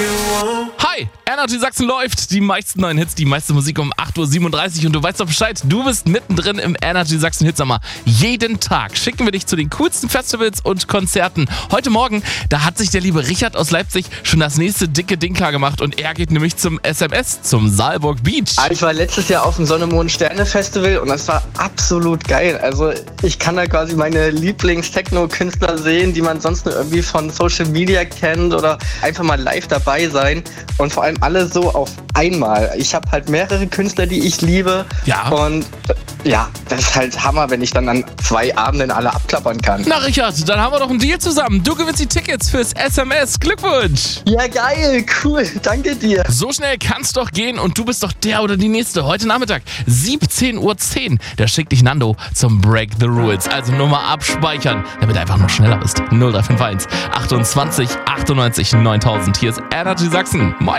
Hi, Energy Sachsen läuft. Die meisten neuen Hits, die meiste Musik um 8.37 Uhr. Und du weißt doch Bescheid, du bist mittendrin im Energy Sachsen Hitsommer. Jeden Tag schicken wir dich zu den coolsten Festivals und Konzerten. Heute Morgen, da hat sich der liebe Richard aus Leipzig schon das nächste dicke Ding klar gemacht. Und er geht nämlich zum SMS, zum Saalburg Beach. Ich war letztes Jahr auf dem Sonne, Mond, Sterne Festival und das war absolut geil. Also ich kann da quasi meine Lieblings-Techno-Künstler sehen, die man sonst nur irgendwie von Social Media kennt oder einfach mal live dabei sein. Und vor allem alle so auf einmal. Ich habe halt mehrere Künstler, die ich liebe. Ja. Und ja, das ist halt Hammer, wenn ich dann an 2 Abenden alle abklappern kann. Na Richard, dann haben wir doch einen Deal zusammen. Du gewinnst die Tickets fürs SMS. Glückwunsch! Ja, geil, cool, danke dir. So schnell kann's doch gehen und du bist doch der oder die Nächste. Heute Nachmittag, 17.10 Uhr. Da schickt dich Nando zum Break the Rules. Also nur mal abspeichern, damit du einfach noch schneller bist. 0351 28 98 9000. Hier ist Energy Sachsen. Moin.